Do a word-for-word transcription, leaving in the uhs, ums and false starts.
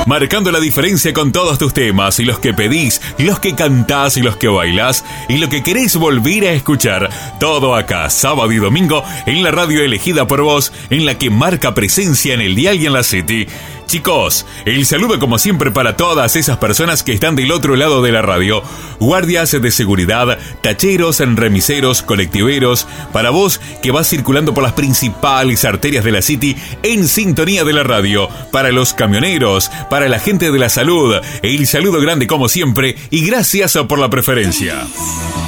marcando la diferencia con todos tus temas y los que pedís, los que cantás y los que bailás y lo que querés volver a escuchar. Todo acá, sábado y domingo, en la radio elegida por vos, en la que marca presencia en el dial y en la City. Chicos, el saludo como siempre para todas esas personas que están del otro lado de la radio. Guardias de seguridad, tacheros, remiseros, colectiveros, para vos que vas circulando por las principales arterias de la City en sintonía de la radio. Para los camioneros, para la gente de la salud, el saludo grande como siempre y gracias por la preferencia.